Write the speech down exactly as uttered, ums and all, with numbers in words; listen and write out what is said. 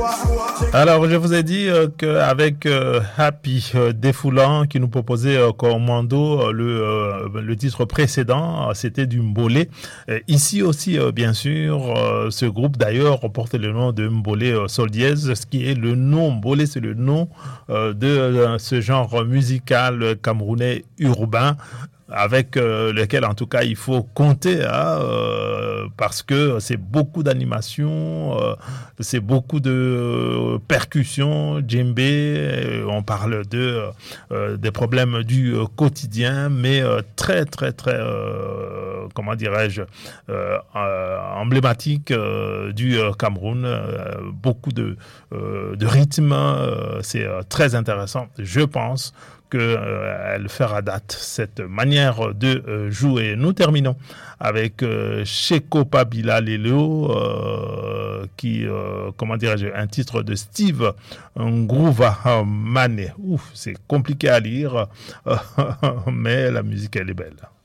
Alors, je vous ai dit euh, qu'avec euh, Happy euh, Défoulant qui nous proposait euh, Commando, euh, le, euh, le titre précédent, euh, c'était du Mbolé. Euh, ici aussi, euh, bien sûr, euh, ce groupe d'ailleurs porte le nom de Mbolé euh, Sol Dièse, ce qui est le nom, Mbolé c'est le nom euh, de euh, ce genre musical camerounais urbain, avec euh, lequel en tout cas il faut compter hein, euh, parce que c'est beaucoup d'animation, euh, c'est beaucoup de euh, percussions, djembé, euh, on parle de euh, des problèmes du euh, quotidien, mais euh, très très très euh, comment dirais-je euh, euh, emblématique euh, du euh, Cameroun, euh, beaucoup de euh, de rythme, euh, c'est euh, très intéressant, je pense qu'elle euh, fera date, cette manière de euh, jouer. Nous terminons avec euh, Sheko Pabila Lelo, euh, qui, euh, comment dirais-je, un titre de Steve Ngouva Mane. Ouf, c'est compliqué à lire, mais la musique, elle est belle.